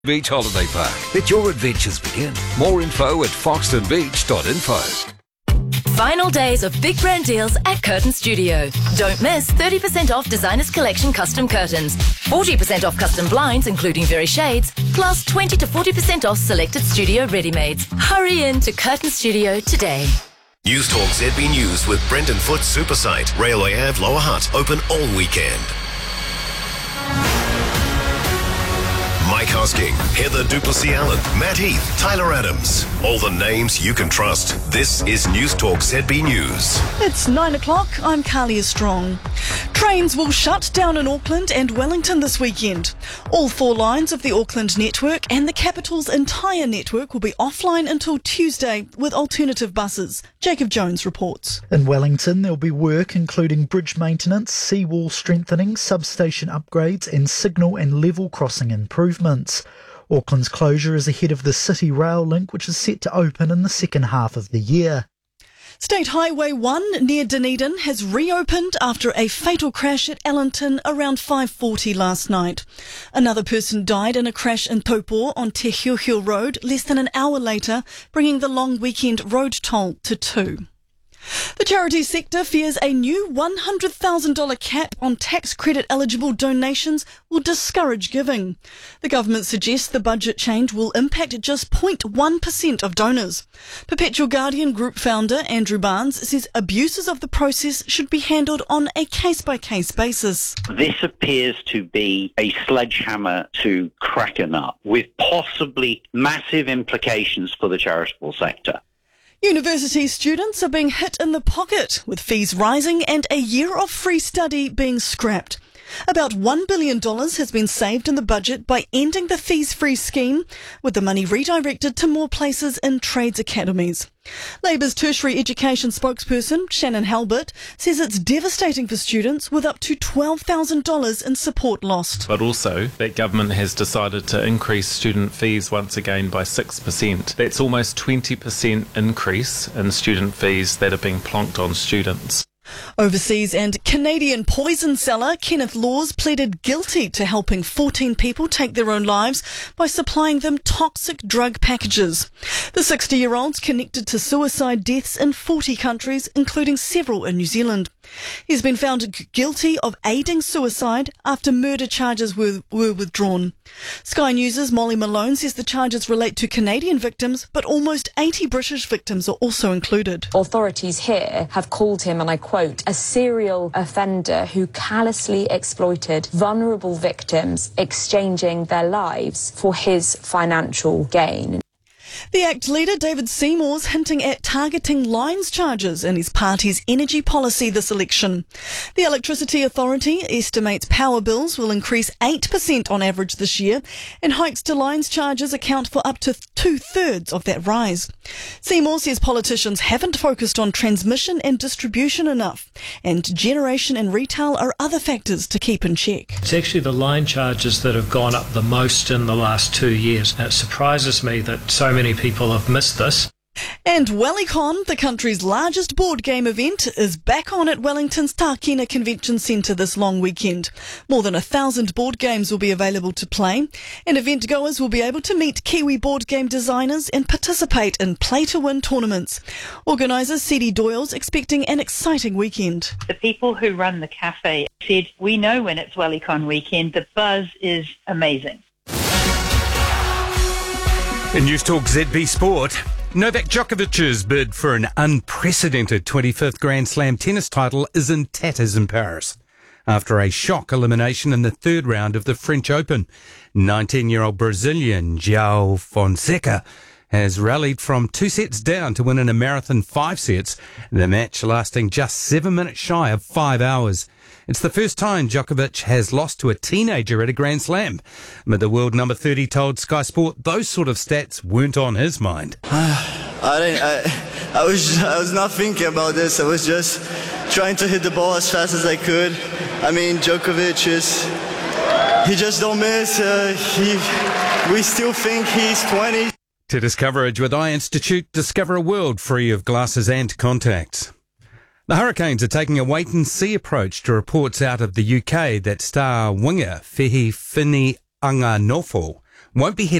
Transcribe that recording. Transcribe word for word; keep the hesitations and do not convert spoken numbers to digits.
Beach Holiday Park. Let your adventures begin. More info at foxton beach dot info. Final days of big brand deals at Curtain Studio. Don't miss thirty percent off Designers Collection custom curtains, forty percent off custom blinds including Very Shades, plus twenty to forty percent off selected studio ready-mades. Hurry in to Curtain Studio today. News Talk Z B News with Brendan Foot Supersite. Railway Ave Lower Hutt. Open all weekend. Mike Hosking, Heather Duplessis-Allen, Matt Heath, Tyler Adams. All the names you can trust. This is News Talk Z B News. It's nine o'clock. I'm Carlia Strong. Trains will shut down in Auckland and Wellington this weekend. All four lines of the Auckland network and the capital's entire network will be offline until Tuesday with alternative buses. Jacob Jones reports. In Wellington, there'll be work including bridge maintenance, seawall strengthening, substation upgrades and signal and level crossing improvements. Auckland's closure is ahead of the City Rail link, which is set to open in the second half of the year. State Highway one near Dunedin has reopened after a fatal crash at Allenton around five forty last night. Another person died in a crash in Taupo on Te Hiuhiu Road less than an hour later, bringing the long weekend road toll to two. The charity sector fears a new one hundred thousand dollars cap on tax credit eligible donations will discourage giving. The government suggests the budget change will impact just zero point one percent of donors. Perpetual Guardian Group founder Andrew Barnes says abuses of the process should be handled on a case-by-case basis. This appears to be a sledgehammer to crack a nut with possibly massive implications for the charitable sector. University students are being hit in the pocket, with fees rising and a year of free study being scrapped. About one billion dollars has been saved in the budget by ending the fees-free scheme, with the money redirected to more places in trades academies. Labour's tertiary education spokesperson, Shannon Halbert, says it's devastating for students with up to twelve thousand dollars in support lost. But also that government has decided to increase student fees once again by six percent. That's almost twenty percent increase in student fees that are being plonked on students. Overseas and Canadian poison seller Kenneth Laws pleaded guilty to helping fourteen people take their own lives by supplying them toxic drug packages. The sixty-year-old's connected to suicide deaths in forty countries, including several in New Zealand. He's been found g- guilty of aiding suicide after murder charges were, were withdrawn. Sky News' Molly Malone says the charges relate to Canadian victims, but almost eighty British victims are also included. Authorities here have called him, and I quote, a serial offender who callously exploited vulnerable victims, exchanging their lives for his financial gain. The ACT leader, David Seymour's hinting at targeting lines charges in his party's energy policy this election. The Electricity Authority estimates power bills will increase eight percent on average this year, and hikes to lines charges account for up to two-thirds of that rise. Seymour says politicians haven't focused on transmission and distribution enough, and generation and retail are other factors to keep in check. It's actually the line charges that have gone up the most in the last two years. And it surprises me that so many people have missed this. And WellyCon, the country's largest board game event, is back on at Wellington's Tākina Convention Centre this long weekend. More than a thousand board games will be available to play, and event goers will be able to meet Kiwi board game designers and participate in play-to-win tournaments. Organiser Cedi Doyle's expecting an exciting weekend. The people who run the cafe said, we know when it's WellyCon weekend, the buzz is amazing. In News Talk Z B Sport, Novak Djokovic's bid for an unprecedented twenty-fifth Grand Slam tennis title is in tatters in Paris after a shock elimination in the third round of the French Open. nineteen-year-old Brazilian João Fonseca has rallied from two sets down to win in a marathon five sets, the match lasting just seven minutes shy of five hours. It's the first time Djokovic has lost to a teenager at a Grand Slam. But the world number thirty told Sky Sport those sort of stats weren't on his mind. I, didn't, I, I, was, I was not thinking about this. I was just trying to hit the ball as fast as I could. I mean, Djokovic is... He just don't miss. Uh, he, we still think he's twenty. Tennis coverage with Eye Institute. Discover a world free of glasses and contacts. The Hurricanes are taking a wait-and-see approach to reports out of the U K that star winger Fehi Fini Anganofo won't be